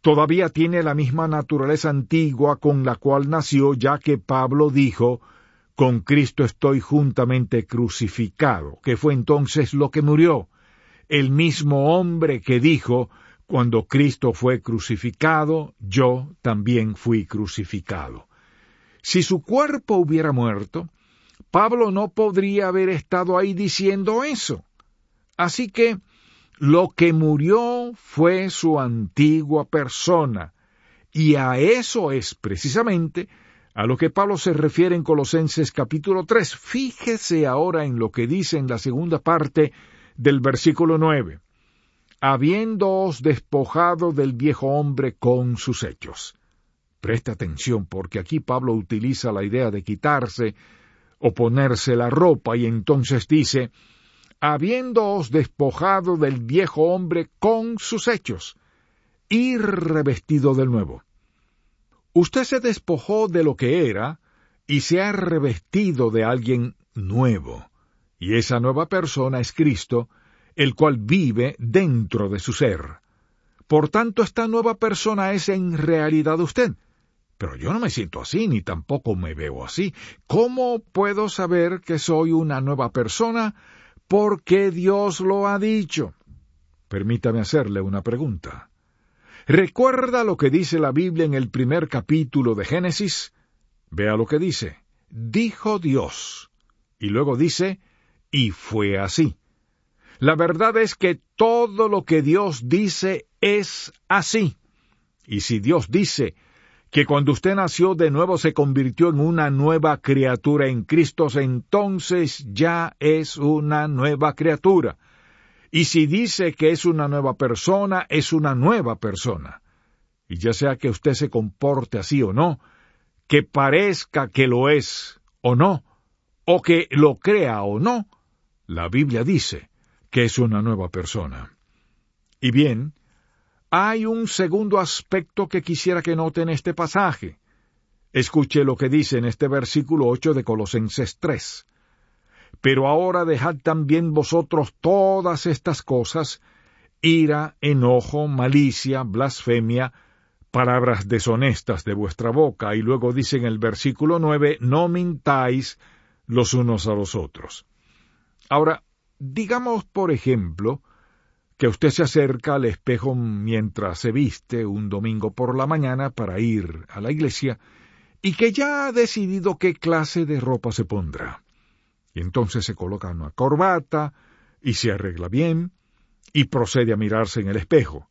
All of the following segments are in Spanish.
todavía tiene la misma naturaleza antigua con la cual nació, ya que Pablo dijo, con Cristo estoy juntamente crucificado, que fue entonces lo que murió. El mismo hombre que dijo, cuando Cristo fue crucificado, yo también fui crucificado. Si su cuerpo hubiera muerto, Pablo no podría haber estado ahí diciendo eso. Así que lo que murió fue su antigua persona, y a eso es precisamente a lo que Pablo se refiere en Colosenses capítulo 3. Fíjese ahora en lo que dice en la segunda parte del versículo 9. Habiéndoos despojado del viejo hombre con sus hechos. Presta atención, porque aquí Pablo utiliza la idea de quitarse o ponerse la ropa, y entonces dice, habiéndoos despojado del viejo hombre con sus hechos, y revestido del nuevo. Usted se despojó de lo que era, y se ha revestido de alguien nuevo, y esa nueva persona es Cristo, el cual vive dentro de su ser. Por tanto, esta nueva persona es en realidad usted. Pero yo no me siento así, ni tampoco me veo así. ¿Cómo puedo saber que soy una nueva persona? Porque Dios lo ha dicho. Permítame hacerle una pregunta. ¿Recuerda lo que dice la Biblia en el primer capítulo de Génesis? Vea lo que dice. Dijo Dios. Y luego dice, y fue así. La verdad es que todo lo que Dios dice es así. Y si Dios dice que cuando usted nació de nuevo se convirtió en una nueva criatura en Cristo, entonces ya es una nueva criatura. Y si dice que es una nueva persona, es una nueva persona. Y ya sea que usted se comporte así o no, que parezca que lo es o no, o que lo crea o no, la Biblia dice que es una nueva persona. Y bien, hay un segundo aspecto que quisiera que note en este pasaje. Escuche lo que dice en este versículo 8 de Colosenses 3. Pero ahora dejad también vosotros todas estas cosas, ira, enojo, malicia, blasfemia, palabras deshonestas de vuestra boca. Y luego dice en el versículo 9, no mintáis los unos a los otros. Ahora, digamos, por ejemplo, que usted se acerca al espejo mientras se viste un domingo por la mañana para ir a la iglesia, y que ya ha decidido qué clase de ropa se pondrá. Y entonces se coloca una corbata, y se arregla bien, y procede a mirarse en el espejo.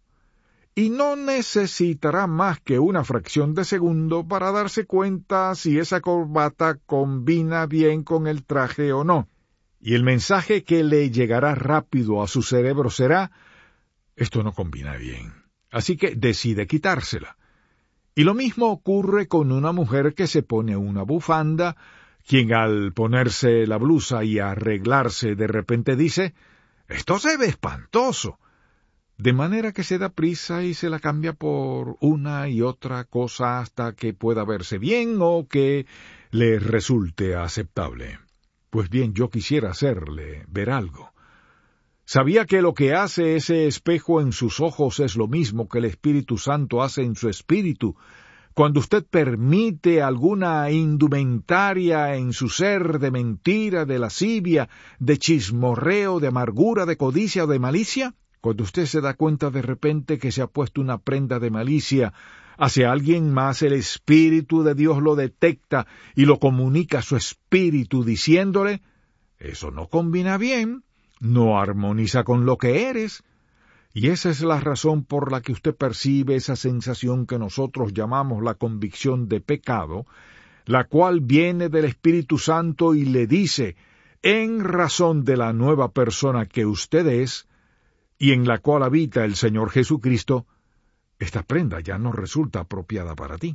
Y no necesitará más que una fracción de segundo para darse cuenta si esa corbata combina bien con el traje o no. Y el mensaje que le llegará rápido a su cerebro será, esto no combina bien, así que decide quitársela. Y lo mismo ocurre con una mujer que se pone una bufanda, quien al ponerse la blusa y arreglarse de repente dice, esto se ve espantoso, de manera que se da prisa y se la cambia por una y otra cosa hasta que pueda verse bien o que le resulte aceptable. Pues bien, yo quisiera hacerle ver algo. ¿Sabía que lo que hace ese espejo en sus ojos es lo mismo que el Espíritu Santo hace en su espíritu? Cuando usted permite alguna indumentaria en su ser de mentira, de lascivia, de chismorreo, de amargura, de codicia o de malicia, cuando usted se da cuenta de repente que se ha puesto una prenda de malicia hacia alguien más, el Espíritu de Dios lo detecta y lo comunica a su espíritu diciéndole, eso no combina bien, no armoniza con lo que eres. Y esa es la razón por la que usted percibe esa sensación que nosotros llamamos la convicción de pecado, la cual viene del Espíritu Santo y le dice, en razón de la nueva persona que usted es, y en la cual habita el Señor Jesucristo, esta prenda ya no resulta apropiada para ti.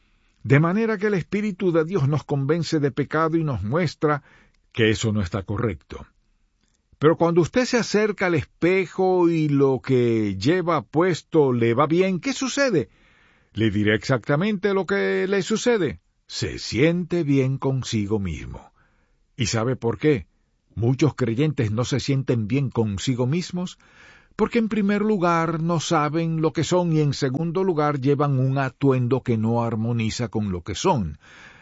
De manera que el Espíritu de Dios nos convence de pecado y nos muestra que eso no está correcto. Pero cuando usted se acerca al espejo y lo que lleva puesto le va bien, ¿qué sucede? Le diré exactamente lo que le sucede. Se siente bien consigo mismo. ¿Y sabe por qué muchos creyentes no se sienten bien consigo mismos? Porque en primer lugar no saben lo que son y en segundo lugar llevan un atuendo que no armoniza con lo que son.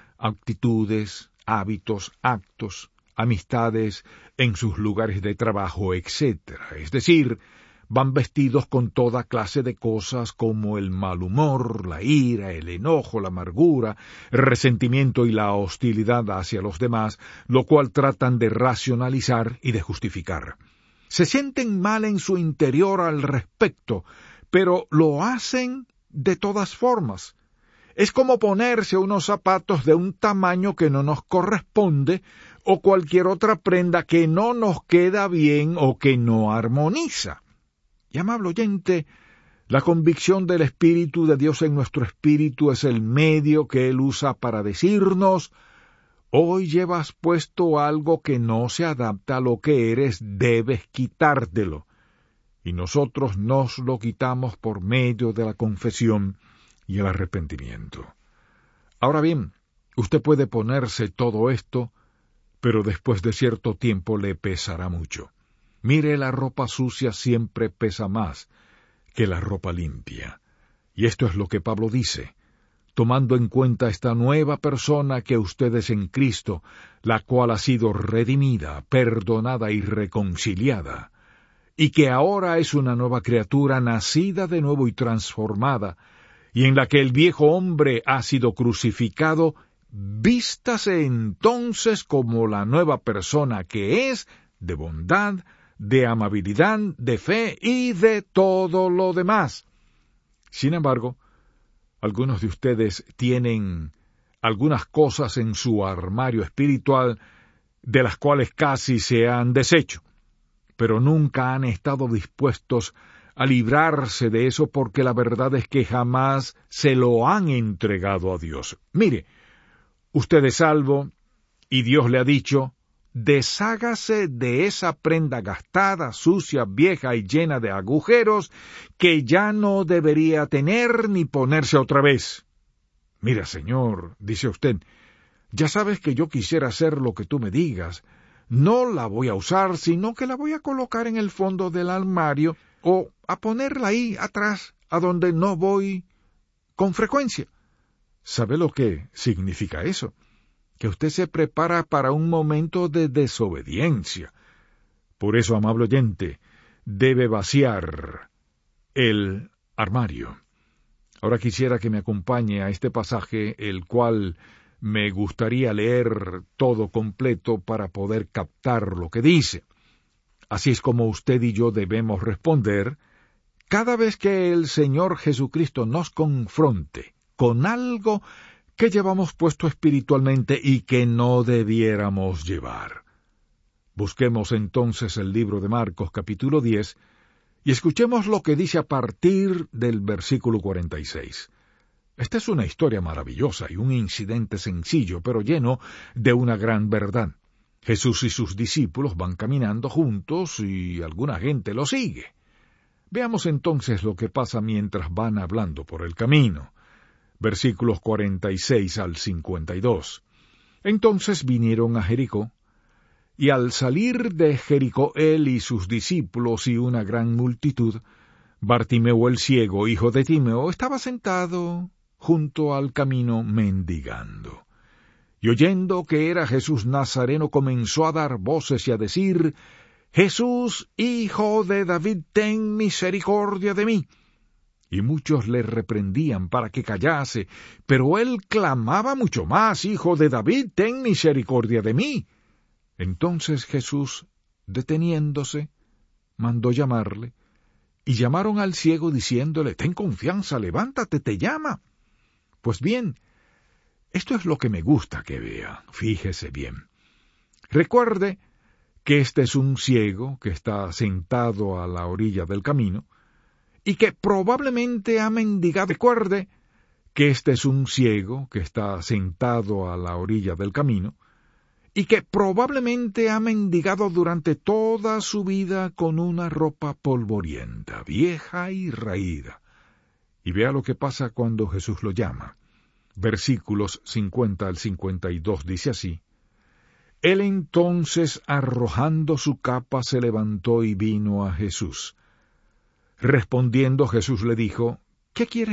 Actitudes, hábitos, actos, amistades en sus lugares de trabajo, etc. Es decir, van vestidos con toda clase de cosas como el mal humor, la ira, el enojo, la amargura, el resentimiento y la hostilidad hacia los demás, lo cual tratan de racionalizar y de justificar. Se sienten mal en su interior al respecto, pero lo hacen de todas formas. Es como ponerse unos zapatos de un tamaño que no nos corresponde o cualquier otra prenda que no nos queda bien o que no armoniza. Y amable oyente, la convicción del Espíritu de Dios en nuestro espíritu es el medio que Él usa para decirnos: hoy llevas puesto algo que no se adapta a lo que eres, debes quitártelo. Y nosotros nos lo quitamos por medio de la confesión y el arrepentimiento. Ahora bien, usted puede ponerse todo esto, pero después de cierto tiempo le pesará mucho. Mire, la ropa sucia siempre pesa más que la ropa limpia. Y esto es lo que Pablo dice, tomando en cuenta esta nueva persona que usted es en Cristo, la cual ha sido redimida, perdonada y reconciliada, y que ahora es una nueva criatura nacida de nuevo y transformada, y en la que el viejo hombre ha sido crucificado. Vístase entonces como la nueva persona que es, de bondad, de amabilidad, de fe y de todo lo demás. Sin embargo, algunos de ustedes tienen algunas cosas en su armario espiritual de las cuales casi se han deshecho, pero nunca han estado dispuestos a librarse de eso porque la verdad es que jamás se lo han entregado a Dios. Mire, usted es salvo y Dios le ha dicho: deshágase de esa prenda gastada, sucia, vieja y llena de agujeros que ya no debería tener ni ponerse otra vez. Mira, Señor, dice usted, ya sabes que yo quisiera hacer lo que tú me digas. No la voy a usar, sino que la voy a colocar en el fondo del armario o a ponerla ahí atrás, a donde no voy con frecuencia. ¿Sabe lo que significa eso? Que usted se prepara para un momento de desobediencia. Por eso, amable oyente, debe vaciar el armario. Ahora quisiera que me acompañe a este pasaje, el cual me gustaría leer todo completo para poder captar lo que dice. Así es como usted y yo debemos responder cada vez que el Señor Jesucristo nos confronte con algo que llevamos puesto espiritualmente y que no debiéramos llevar. Busquemos entonces el libro de Marcos capítulo 10 y escuchemos lo que dice a partir del versículo 46. Esta es una historia maravillosa y un incidente sencillo, pero lleno de una gran verdad. Jesús y sus discípulos van caminando juntos y alguna gente lo sigue. Veamos entonces lo que pasa mientras van hablando por el camino. Versículos 46 al 52. Entonces vinieron a Jericó, y al salir de Jericó él y sus discípulos y una gran multitud, Bartimeo el ciego, hijo de Timeo, estaba sentado junto al camino mendigando. Y oyendo que era Jesús Nazareno, comenzó a dar voces y a decir: Jesús, hijo de David, ten misericordia de mí. Y muchos le reprendían para que callase, pero él clamaba mucho más: Hijo de David, ten misericordia de mí. Entonces Jesús, deteniéndose, mandó llamarle, y llamaron al ciego diciéndole: Ten confianza, levántate, te llama. Pues bien, esto es lo que me gusta que vea, fíjese bien. Recuerde que este es un ciego que está sentado a la orilla del camino, y que probablemente ha mendigado. Recuerde que este es un ciego que está sentado a la orilla del camino, y que probablemente ha mendigado durante toda su vida con una ropa polvorienta, vieja y raída. Y vea lo que pasa cuando Jesús lo llama. Versículos 50 al 52 dice así: Él entonces, arrojando su capa, se levantó y vino a Jesús. Respondiendo Jesús le dijo, ¿qué quieres